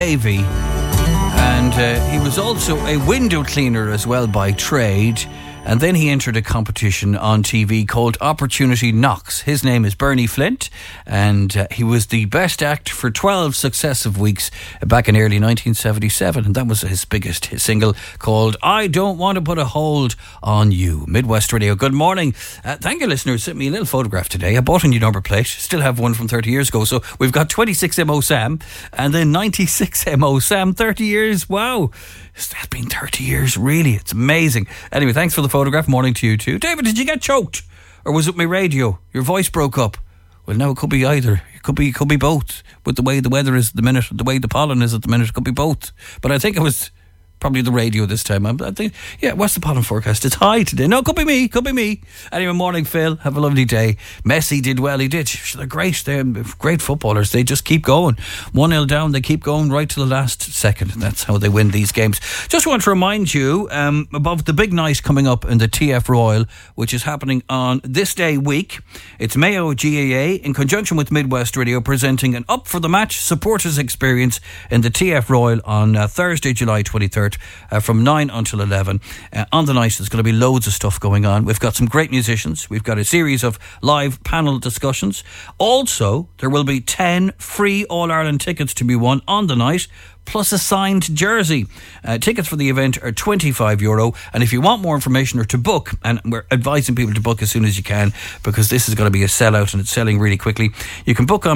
Davey. And he was also a window cleaner as well by trade. And then he entered a competition on TV called Opportunity Knocks. His name is Bernie Flint, and he was the best actor for 12 successive weeks back in early 1977. And that was his biggest single, called I Don't Want to Put a Hold on You. Midwest Radio, good morning. Thank you, listeners. Sent me a little photograph today. I bought a new number plate. Still have one from 30 years ago. So we've got 26MO Sam and then 96MO Sam, 30 years. Wow. Has that been 30 years? Really? It's amazing. Anyway, thanks for the photograph. Morning to you too. David, did you get choked? Or was it my radio? Your voice broke up. Well, no, it could be either. It could be both. With the way the weather is at the minute, the way the pollen is at the minute, it could be both. But I think it was probably the radio this time. I think, yeah, what's the pollen forecast? It's high today. No, could be me. Anyway, morning, Phil. Have a lovely day. Messi did well. He did. They're great. They're great footballers. They just keep going. 1-0 down. They keep going right to the last second. That's how they win these games. Just want to remind you about the big night coming up in the TF Royal, which is happening on this day week. It's Mayo GAA in conjunction with Midwest Radio presenting an Up for the Match supporters experience in the TF Royal on Thursday, July 23rd. From 9 until 11. On the night, there's going to be loads of stuff going on. We've got some great musicians. We've got a series of live panel discussions. Also, there will be 10 free All-Ireland tickets to be won on the night, plus a signed jersey. Tickets for the event are €25. And if you want more information or to book, and we're advising people to book as soon as you can, because this is going to be a sellout and it's selling really quickly, you can book on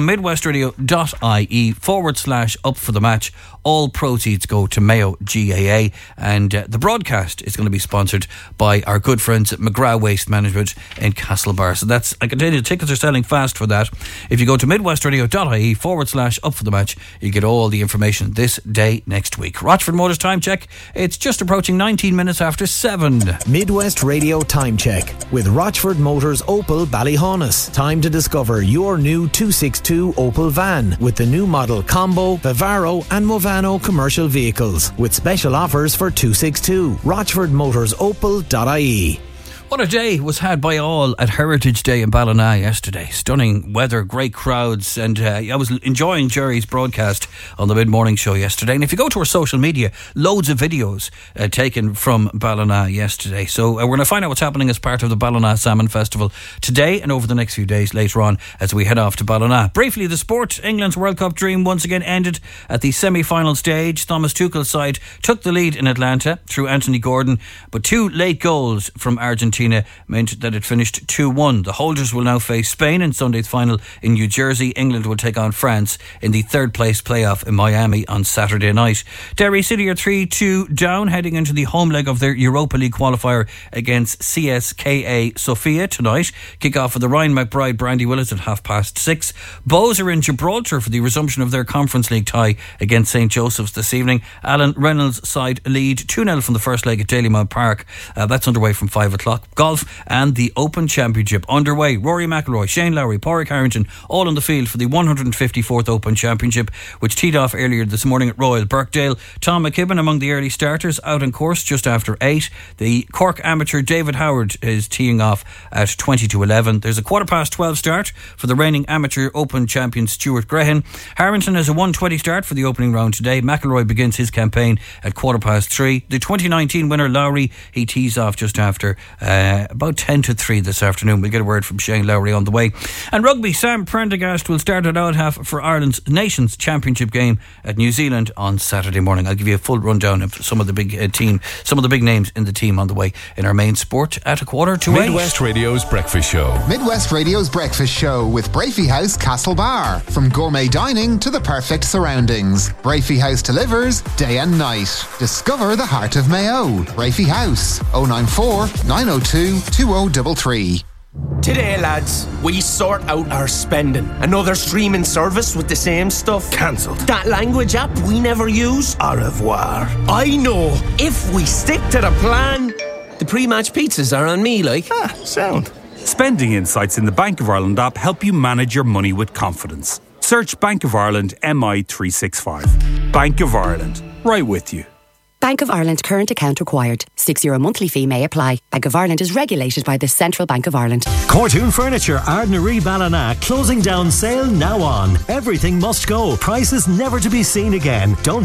midwestradio.ie/up for the match. All proceeds go to Mayo GAA, and the broadcast is going to be sponsored by our good friends at McGrath Waste Management in Castlebar. So that's, I can tell you, the tickets are selling fast for that. If you go to midwestradio.ie/up for the match, you get all the information this day next week. Rochford Motors time check. It's just approaching 19 minutes after 7. Midwest Radio time check with Rochford Motors Opel Ballyhonus. Time to discover your new 262 Opel van with the new model Combo, Vivaro and Movano commercial vehicles with special offers for 262. RochfordMotorsOpel.ie. What a day was had by all at Heritage Day in Ballina yesterday. Stunning weather, great crowds, and I was enjoying Jerry's broadcast on the mid-morning show yesterday. And if you go to our social media, loads of videos taken from Ballina yesterday. So we're going to find out what's happening as part of the Ballina Salmon Festival today and over the next few days later on as we head off to Ballina. Briefly, the sport. England's World Cup dream once again ended at the semi-final stage. Thomas Tuchel's side took the lead in Atlanta through Anthony Gordon, but two late goals from Argentina meant that it finished 2-1. The holders will now face Spain in Sunday's final in New Jersey. England will take on France in the third place playoff in Miami on Saturday night. Derry City are 3-2 down heading into the home leg of their Europa League qualifier against CSKA Sofia tonight. Kick-off for the Ryan McBride Brandy Willis at 6:30. Bows are in Gibraltar for the resumption of their Conference League tie against St. Joseph's this evening. Alan Reynolds' side lead 2-0 from the first leg at Dalymount Park. That's underway from 5 o'clock. Golf and the Open Championship underway. Rory McIlroy, Shane Lowry, Pádraig Harrington all on the field for the 154th Open Championship, which teed off earlier this morning at Royal Birkdale. Tom McKibben among the early starters, out on course just after 8. The Cork amateur David Howard is teeing off at 20-11. There's a 12:15 start for the reigning amateur Open champion Stuart Grehan. Harrington has a 1:20 start for the opening round today. McIlroy begins his campaign at 3:15. The 2019 winner Lowry, he tees off just after about 10-3 this afternoon. We'll get a word from Shane Lowry on the way. And rugby, Sam Prendergast will start it out half for Ireland's Nations Championship game at New Zealand on Saturday morning. I'll give you a full rundown of some of the big some of the big names in the team on the way in our main sport at 7:45. Midwest Radio's Breakfast Show. Midwest Radio's Breakfast Show with Brafey House Castlebar. From gourmet dining to the perfect surroundings, Brafey House delivers day and night. Discover the heart of Mayo. Brafey House 094 902 2033. Today, lads, we sort out our spending. Another streaming service with the same stuff. Cancelled. That language app we never use. Au revoir. I know. If we stick to the plan, the pre-match pizzas are on me, like. Sound. Spending insights in the Bank of Ireland app help you manage your money with confidence. Search Bank of Ireland MI365. Bank of Ireland. Right with you. Bank of Ireland current account required. €6 monthly fee may apply. Bank of Ireland is regulated by the Central Bank of Ireland. Cortoon Furniture, Ardnaree Ballina, closing down sale now on. Everything must go. Prices never to be seen again. Don't